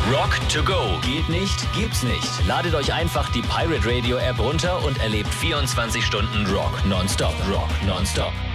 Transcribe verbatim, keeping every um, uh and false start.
Rock to go. Geht nicht? Gibt's nicht. Ladet euch einfach die Pirate Radio App runter und erlebt vierundzwanzig Stunden Rock nonstop. Rock nonstop.